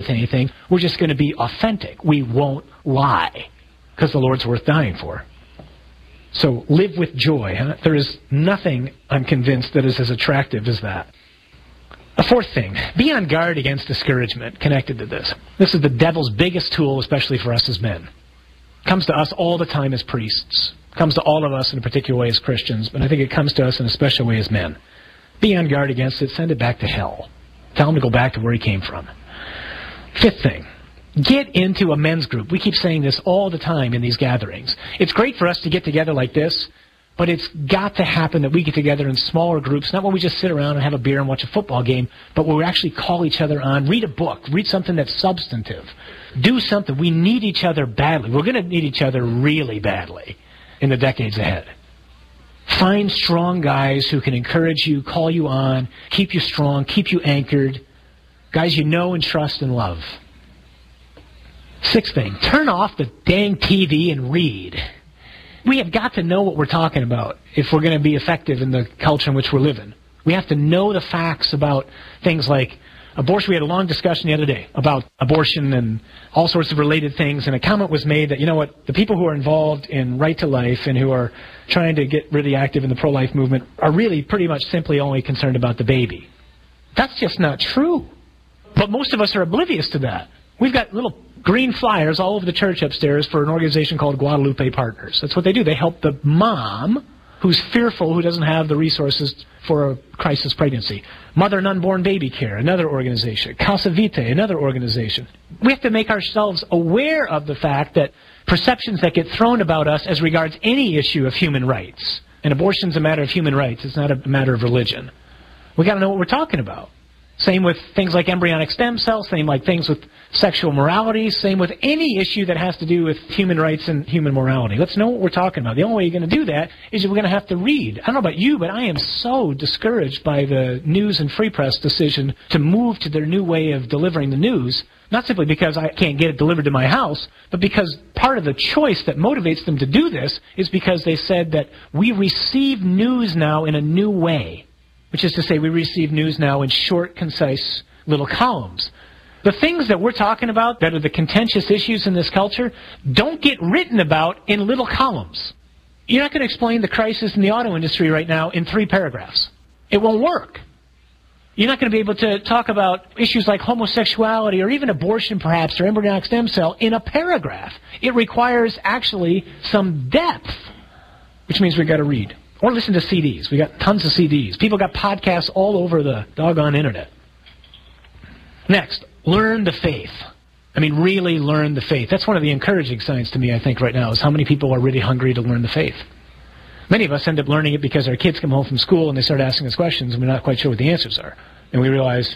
to anything. We're just going to be authentic. We won't lie because the Lord's worth dying for. So live with joy. Huh? There is nothing, I'm convinced, that is as attractive as that. A fourth thing, be on guard against discouragement connected to this. This is the devil's biggest tool, especially for us as men. Comes to us all the time as priests. Comes to all of us in a particular way as Christians, but I think it comes to us in a special way as men. Be on guard against it. Send it back to hell. Tell him to go back to where he came from. Fifth thing, get into a men's group. We keep saying this all the time in these gatherings. It's great for us to get together like this, but it's got to happen that we get together in smaller groups, not where we just sit around and have a beer and watch a football game, but where we actually call each other on, read a book, read something that's substantive. Do something. We need each other badly. We're going to need each other really badly in the decades ahead. Find strong guys who can encourage you, call you on, keep you strong, keep you anchored. Guys you know and trust and love. Sixth thing, turn off the dang TV and read. We have got to know what we're talking about if we're going to be effective in the culture in which we're living. We have to know the facts about things like abortion. We had a long discussion the other day about abortion and all sorts of related things, and a comment was made that, you know what, the people who are involved in right to life and who are trying to get really active in the pro-life movement are really pretty much simply only concerned about the baby. That's just not true. But most of us are oblivious to that. We've got little green flyers all over the church upstairs for an organization called Guadalupe Partners. That's what they do. They help the mom who's fearful, who doesn't have the resources for a crisis pregnancy. Mother and Unborn Baby Care, another organization. Casa Vitae, another organization. We have to make ourselves aware of the fact that perceptions that get thrown about us as regards any issue of human rights, and abortion's a matter of human rights, it's not a matter of religion. We got to know what we're talking about. Same with things like embryonic stem cells, same like things with sexual morality, same with any issue that has to do with human rights and human morality. Let's know what we're talking about. The only way you're going to do that is we're going to have to read. I don't know about you, but I am so discouraged by the news and free press decision to move to their new way of delivering the news, not simply because I can't get it delivered to my house, but because part of the choice that motivates them to do this is because they said that we receive news now in a new way. Which is to say, we receive news now in short, concise little columns. The things that we're talking about that are the contentious issues in this culture don't get written about in little columns. You're not going to explain the crisis in the auto industry right now in 3 paragraphs. It won't work. You're not going to be able to talk about issues like homosexuality or even abortion perhaps or embryonic stem cell in a paragraph. It requires actually some depth, which means we've got to read. Or listen to CDs. We got tons of CDs. People got podcasts all over the doggone internet. Next, learn the faith. I mean, really learn the faith. That's one of the encouraging signs to me, I think, right now, is how many people are really hungry to learn the faith. Many of us end up learning it because our kids come home from school and they start asking us questions and we're not quite sure what the answers are. And we realize,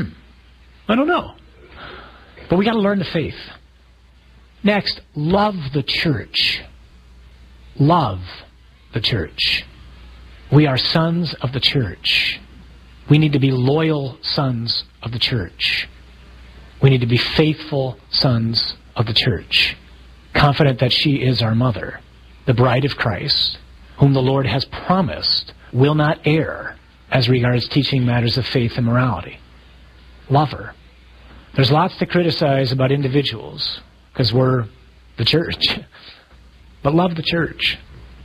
I don't know. But we got to learn the faith. Next, love the church. Love the church. We are sons of the church. We need to be loyal sons of the church. We need to be faithful sons of the church, confident that she is our mother, the bride of Christ, whom the Lord has promised will not err as regards teaching matters of faith and morality. Love her. There's lots to criticize about individuals because we're the church, but love the church.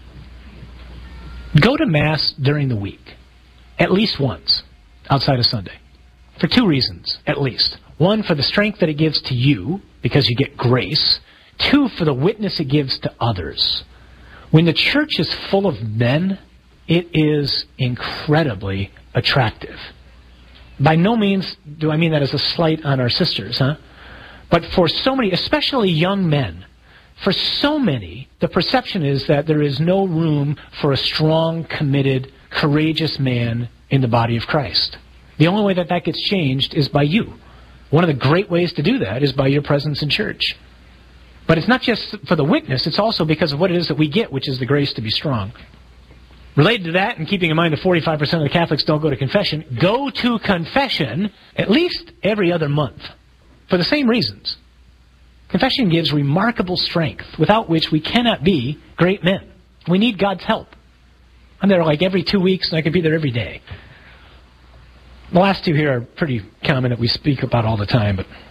Go to Mass during the week, at least once, outside of Sunday, for 2 reasons, at least. 1, for the strength that it gives to you, because you get grace. 2, for the witness it gives to others. When the church is full of men, it is incredibly attractive. By no means do I mean that as a slight on our sisters, But for so many, especially young men, for so many, the perception is that there is no room for a strong, committed, courageous man in the body of Christ. The only way that that gets changed is by you. One of the great ways to do that is by your presence in church. But it's not just for the witness, it's also because of what it is that we get, which is the grace to be strong. Related to that, and keeping in mind that 45% of the Catholics don't go to confession, go to confession at least every other month for the same reasons. Confession gives remarkable strength, without which we cannot be great men. We need God's help. I'm there like every 2 weeks, and I could be there every day. The last 2 here are pretty common that we speak about all the time, but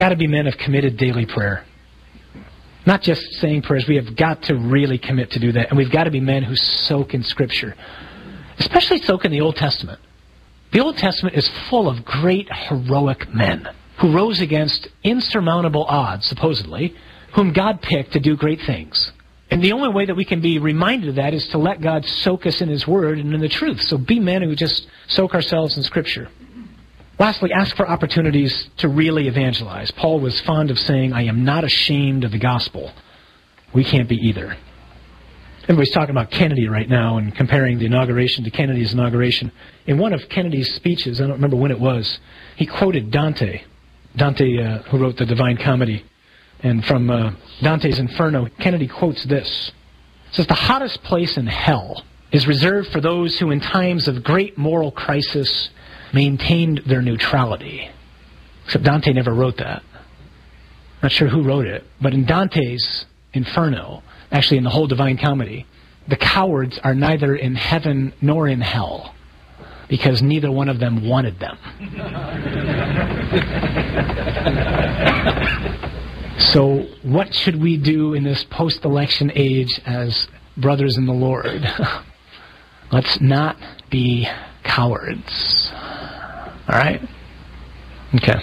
got to be men of committed daily prayer. Not just saying prayers. We have got to really commit to do that. And we've got to be men who soak in Scripture. Especially soak in the Old Testament. The Old Testament is full of great heroic men who rose against insurmountable odds, supposedly, whom God picked to do great things. And the only way that we can be reminded of that is to let God soak us in His Word and in the truth. So be men who just soak ourselves in Scripture. Lastly, ask for opportunities to really evangelize. Paul was fond of saying, I am not ashamed of the gospel. We can't be either. Everybody's talking about Kennedy right now and comparing the inauguration to Kennedy's inauguration. In one of Kennedy's speeches, I don't remember when it was, he quoted Dante. Dante, who wrote the Divine Comedy. And from Dante's Inferno, Kennedy quotes this. It says, the hottest place in hell is reserved for those who in times of great moral crisis maintained their neutrality. Except Dante never wrote that. Not sure who wrote it, but in Dante's Inferno, actually in the whole Divine Comedy, the cowards are neither in heaven nor in hell, because neither one of them wanted them. So what should we do in this post-election age as brothers in the Lord? Let's not be cowards. All right? Okay.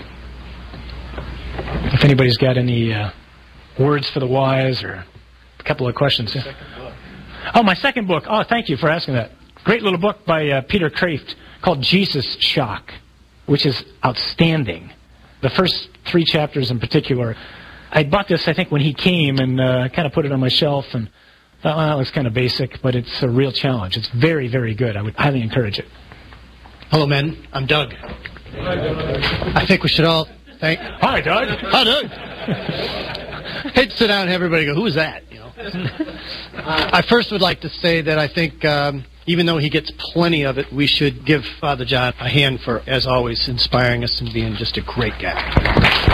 If anybody's got any words for the wise or a couple of questions. Yeah. Oh, my second book. Oh, thank you for asking that. Great little book by Peter Kraft called Jesus Shock, which is outstanding. The first 3 chapters in particular. I bought this, I think, when he came and kind of put it on my shelf and thought, well, that looks kind of basic, but it's a real challenge. It's very, very good. I would highly encourage it. Hello, men. I'm Doug. Hi, Doug. I think we should all thank... Hi, Doug. Hi, Doug. Hey, sit down and have everybody go, who is that? You know. I first would like to say that I think even though he gets plenty of it, we should give Father John a hand for, as always, inspiring us and being just a great guy.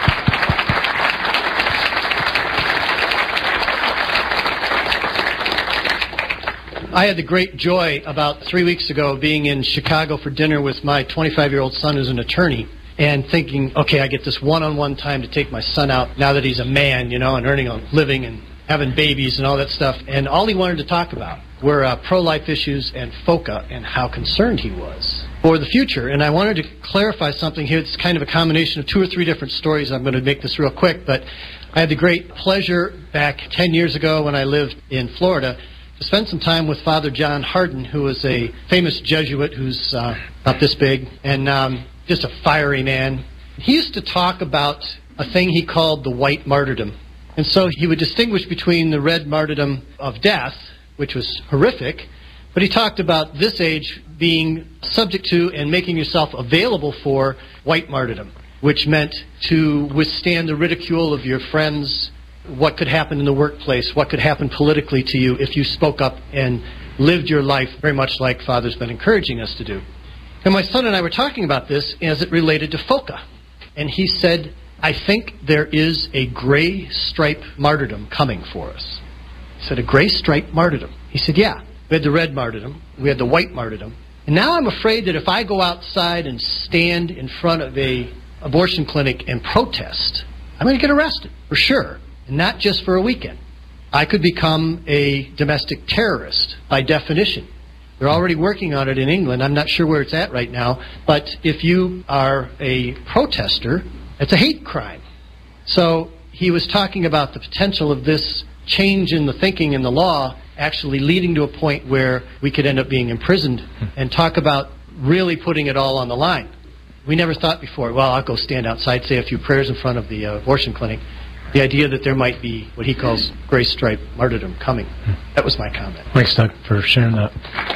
I had the great joy about 3 weeks ago of being in Chicago for dinner with my 25-year-old son who's an attorney and thinking, okay, I get this one-on-one time to take my son out now that he's a man, you know, and earning a living and having babies and all that stuff. And all he wanted to talk about were pro-life issues and FOCA and how concerned he was for the future. And I wanted to clarify something here. It's kind of a combination of 2 or 3 different stories. I'm going to make this real quick, but I had the great pleasure back 10 years ago when I lived in Florida to spend some time with Father John Hardin, who was a famous Jesuit who's about this big and just a fiery man. He used to talk about a thing he called the white martyrdom. And so he would distinguish between the red martyrdom of death, which was horrific, but he talked about this age being subject to and making yourself available for white martyrdom, which meant to withstand the ridicule of your friends, what could happen in the workplace, what could happen politically to you if you spoke up and lived your life very much like Father's been encouraging us to do. And my son and I were talking about this as it related to FOCA. And he said, I think there is a gray stripe martyrdom coming for us. He said, a gray stripe martyrdom. He said, yeah, we had the red martyrdom, we had the white martyrdom. And now I'm afraid that if I go outside and stand in front of a abortion clinic and protest, I'm going to get arrested, for sure. And not just for a weekend. I could become a domestic terrorist by definition. They're already working on it in England. I'm not sure where it's at right now. But if you are a protester, it's a hate crime. So he was talking about the potential of this change in the thinking in the law actually leading to a point where we could end up being imprisoned and talk about really putting it all on the line. We never thought before, well, I'll go stand outside, say a few prayers in front of the abortion clinic. The idea that there might be what he calls gray stripe martyrdom coming. That was my comment. Thanks, Doug, for sharing that.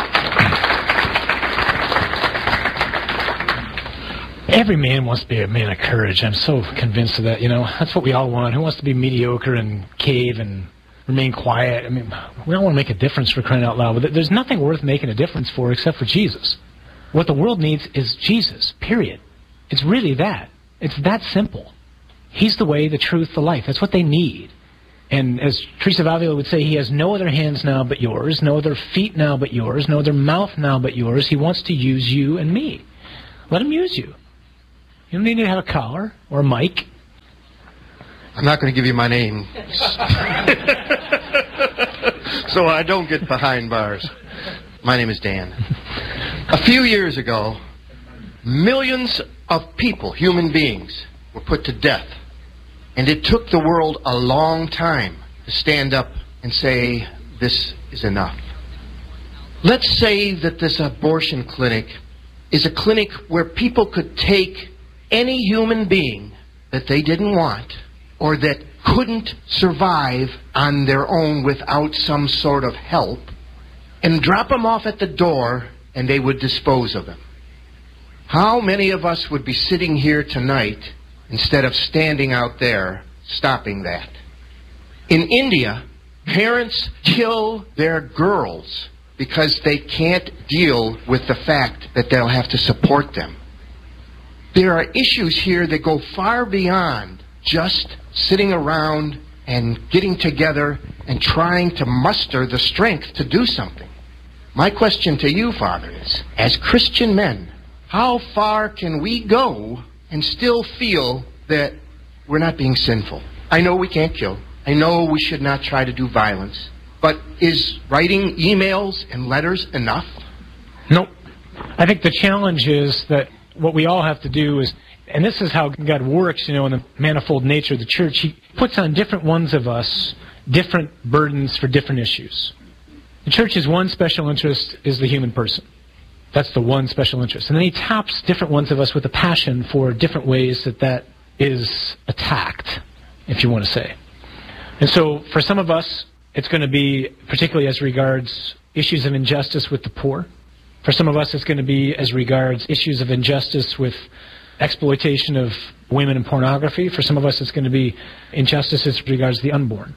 Every man wants to be a man of courage. I'm so convinced of that, you know. That's what we all want. Who wants to be mediocre and cave and remain quiet? I mean, we all want to make a difference, for crying out loud. But there's nothing worth making a difference for except for Jesus. What the world needs is Jesus, period. It's really that. It's that simple. He's the way, the truth, the life. That's what they need. And as Teresa of Avila would say, he has no other hands now but yours, no other feet now but yours, no other mouth now but yours. He wants to use you and me. Let him use you. You don't need to have a collar or a mic. I'm not going to give you my name, so I don't get behind bars. My name is Dan. A few years ago, millions of people, human beings, were put to death. And it took the world a long time to stand up and say, this is enough. Let's say that this abortion clinic is a clinic where people could take any human being that they didn't want or that couldn't survive on their own without some sort of help and drop them off at the door and they would dispose of them. How many of us would be sitting here tonight instead of standing out there stopping that? In India, parents kill their girls because they can't deal with the fact that they'll have to support them. There are issues here that go far beyond just sitting around and getting together and trying to muster the strength to do something. My question to you, Father, is, as Christian men, how far can we go and still feel that we're not being sinful? I know we can't kill. I know we should not try to do violence. But is writing emails and letters enough? Nope. I think the challenge is that what we all have to do is, and this is how God works, in the manifold nature of the church, He puts on different ones of us different burdens for different issues. The church's one special interest is the human person. That's the one special interest. And then He taps different ones of us with a passion for different ways that is attacked, if you want to say. And so for some of us, it's going to be particularly as regards issues of injustice with the poor. For some of us, it's going to be as regards issues of injustice with exploitation of women and pornography. For some of us, it's going to be injustice as regards the unborn.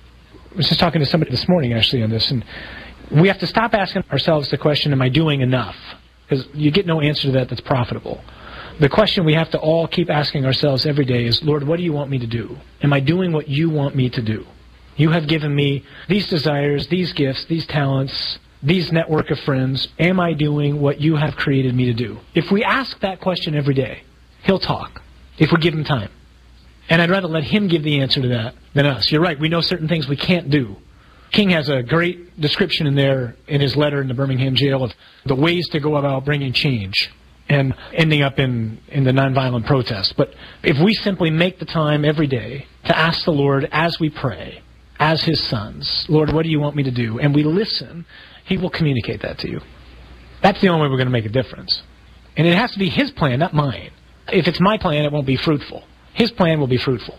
I was just talking to somebody this morning, actually, on this, and we have to stop asking ourselves the question, am I doing enough? Because you get no answer to that that's profitable. The question we have to all keep asking ourselves every day is, Lord, what do you want me to do? Am I doing what you want me to do? You have given me these desires, these gifts, these talents, these network of friends. Am I doing what you have created me to do? If we ask that question every day, He'll talk, if we give Him time. And I'd rather let Him give the answer to that than us. You're right, we know certain things we can't do. King has a great description in there in his letter in the Birmingham jail of the ways to go about bringing change and ending up in the nonviolent protest. But if we simply make the time every day to ask the Lord as we pray, as His sons, Lord, what do you want me to do? And we listen, He will communicate that to you. That's the only way we're going to make a difference. And it has to be His plan, not mine. If it's my plan, it won't be fruitful. His plan will be fruitful.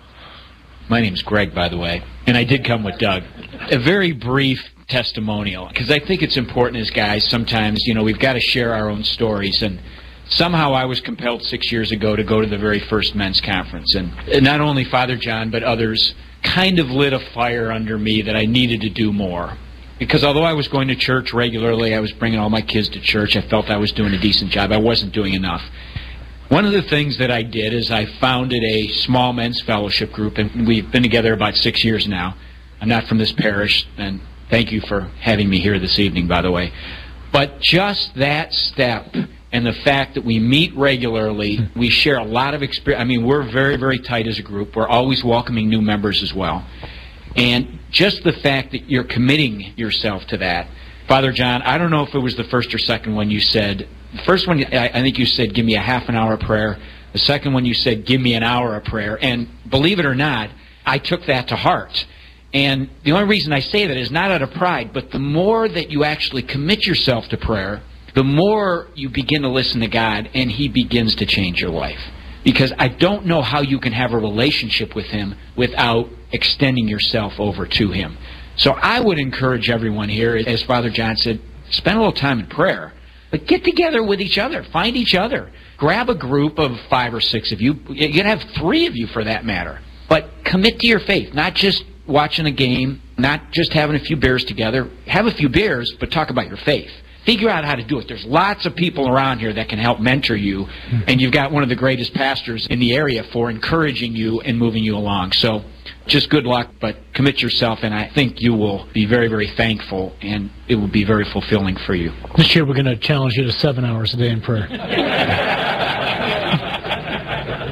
My name's Greg, by the way, and I did come with Doug. A very brief testimonial, because I think it's important as guys, sometimes, we've got to share our own stories, and somehow I was compelled 6 years ago to go to the very first men's conference, and not only Father John, but others kind of lit a fire under me that I needed to do more. Because although I was going to church regularly, I was bringing all my kids to church, I felt I was doing a decent job, I wasn't doing enough. One of the things that I did is I founded a small men's fellowship group, and we've been together about 6 years now. I'm not from this parish, and thank you for having me here this evening, by the way. But just that step and the fact that we meet regularly, we share a lot of experience. I mean, we're very, very tight as a group. We're always welcoming new members as well. And just the fact that you're committing yourself to that. Father John, I don't know if it was the first or second one you said. The first one, I think you said, give me a half an hour of prayer. The second one you said, give me an hour of prayer. And believe it or not, I took that to heart. And the only reason I say that is not out of pride, but the more that you actually commit yourself to prayer, the more you begin to listen to God, and He begins to change your life. Because I don't know how you can have a relationship with Him without extending yourself over to Him. So I would encourage everyone here, as Father John said, spend a little time in prayer. But get together with each other. Find each other. Grab a group of 5 or 6 of you. You can have 3 of you for that matter. But commit to your faith, not just watching a game, not just having a few beers together. Have a few beers, but talk about your faith. Figure out how to do it. There's lots of people around here that can help mentor you, and you've got one of the greatest pastors in the area for encouraging you and moving you along. So just good luck, but commit yourself, and I think you will be very, very thankful, and it will be very fulfilling for you. This year we're going to challenge you to 7 hours a day in prayer.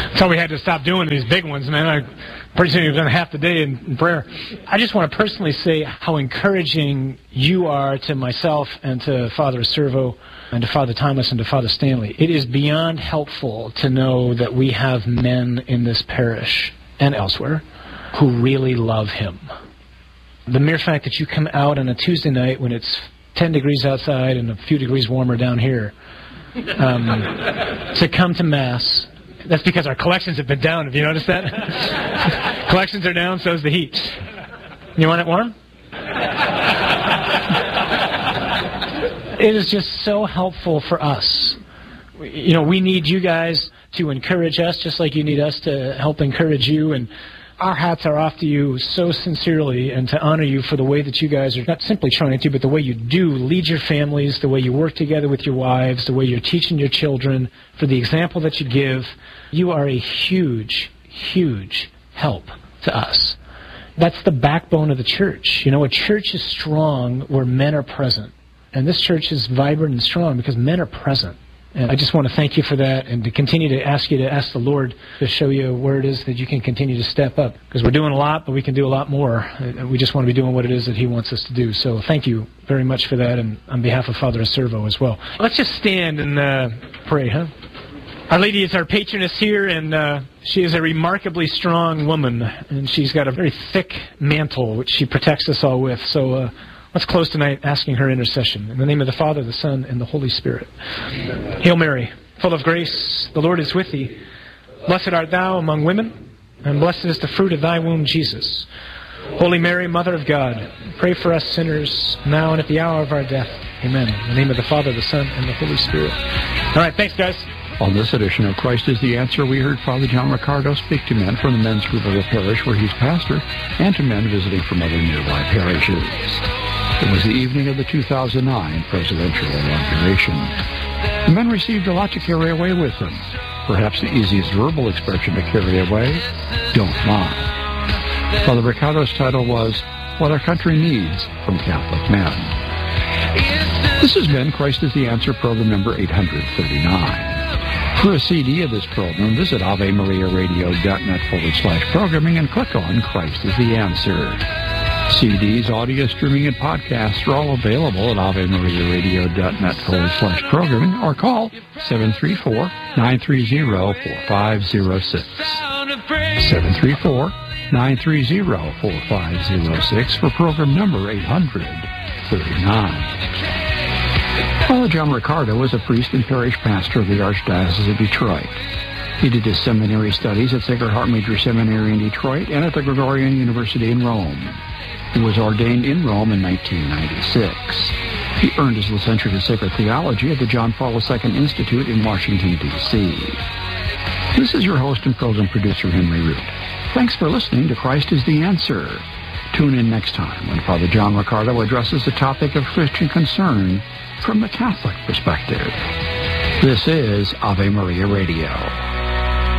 That's all we had to stop doing, these big ones, man. Pretty soon you've done half the day in prayer. I just want to personally say how encouraging you are to myself and to Father Servo and to Father Thomas and to Father Stanley. It is beyond helpful to know that we have men in this parish and elsewhere who really love him. The mere fact that you come out on a Tuesday night when it's 10 degrees outside and a few degrees warmer down here to come to Mass. That's because our collections have been down. Have you noticed that? Collections are down, so is the heat. You want it warm? It is just so helpful for us. You know, we need you guys to encourage us, just like you need us to help encourage you. And our hats are off to you so sincerely and to honor you for the way that you guys are not simply trying to, but the way you do lead your families, the way you work together with your wives, the way you're teaching your children, for the example that you give. You are a huge, huge help to us. That's the backbone of the church. You know, a church is strong where men are present. And this church is vibrant and strong because men are present. And I just want to thank you for that and to continue to ask you to ask the Lord to show you where it is that you can continue to step up. Because we're doing a lot, but we can do a lot more. We just want to be doing what it is that he wants us to do. So thank you very much for that, and on behalf of Father Servo as well. Let's just stand and pray, huh? Our Lady is our patroness here, and she is a remarkably strong woman. And she's got a very thick mantle, which she protects us all with. So let's close tonight asking her intercession. In the name of the Father, the Son, and the Holy Spirit. Hail Mary, full of grace, the Lord is with thee. Blessed art thou among women, and blessed is the fruit of thy womb, Jesus. Holy Mary, Mother of God, pray for us sinners, now and at the hour of our death. Amen. In the name of the Father, the Son, and the Holy Spirit. All right, thanks, guys. On this edition of Christ is the Answer, we heard Father John Riccardo speak to men from the men's group of the parish where he's pastor, and to men visiting from other nearby parishes. It was the evening of the 2009 presidential inauguration. The men received a lot to carry away with them. Perhaps the easiest verbal expression to carry away, don't lie. Father Riccardo's title was, What Our Country Needs from Catholic Men. This has been Christ is the Answer, program number 839. For a CD of this program, visit AveMariaRadio.net/programming and click on Christ is the Answer. CDs, audio streaming, and podcasts are all available at AveMariaRadio.net/programming or call 734-930-4506. 734-930-4506 for program number 839. Father John Riccardo was a priest and parish pastor of the Archdiocese of Detroit. He did his seminary studies at Sacred Heart Major Seminary in Detroit and at the Gregorian University in Rome. He was ordained in Rome in 1996. He earned his licentiate in sacred theology at the John Paul II Institute in Washington, D.C. This is your host and program producer, Henry Root. Thanks for listening to Christ is the Answer. Tune in next time when Father John Riccardo addresses the topic of Christian concern from the Catholic perspective. This is Ave Maria Radio.